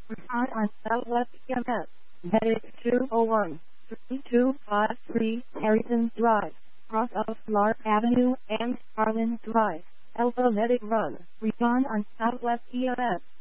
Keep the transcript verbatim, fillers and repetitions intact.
Respond on Southwest E M S. Medic two oh one, three two five three Harrison Drive, cross of Clark Avenue and Harlan Drive. Alpha Medic Run. Respond on Southwest E M S.